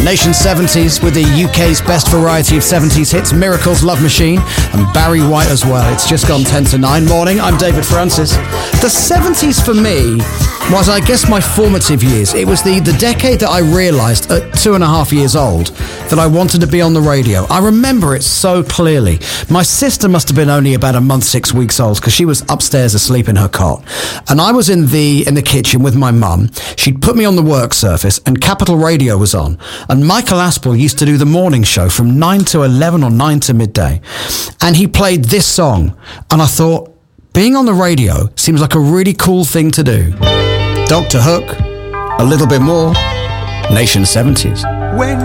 Nation 70s with the UK's best variety of 70s hits, Miracles, Love Machine, and Barry White as well. It's just gone 10 to 9. Morning, I'm David Francis. The 70s for me was, I guess, my formative years. It was the decade that I realised at 2.5 years old that I wanted to be on the radio. I remember it so clearly. My sister must have been only about a month, 6 weeks old, because she was upstairs asleep in her cot. And I was in the kitchen with my mum. She'd put me on the work surface and Capital Radio was on. And Michael Aspel used to do the morning show from 9 to 11 or 9 to midday. And he played this song. And I thought, being on the radio seems like a really cool thing to do. Dr. Hook, a little bit more, Nation 70s. When